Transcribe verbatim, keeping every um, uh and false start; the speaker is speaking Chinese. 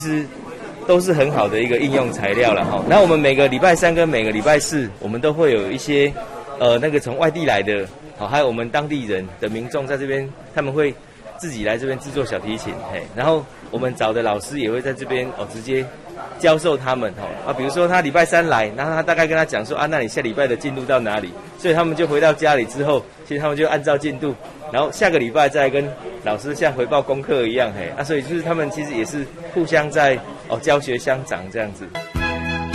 其实都是很好的一个应用材料了哈。然后我们每个礼拜三跟每个礼拜四，我们都会有一些呃那个从外地来的，好，还有我们当地人的民众在这边，他们会自己来这边制作小提琴，嘿，然后我们找的老师也会在这边哦直接教授他们哦啊，比如说他礼拜三来，然后他大概跟他讲说啊，那你下礼拜的进度到哪里？所以他们就回到家里之后，其实他们就按照进度，然后下个礼拜再跟老师像回报功课一样，嘿，啊，所以就是他们其实也是互相在哦教学相长这样子。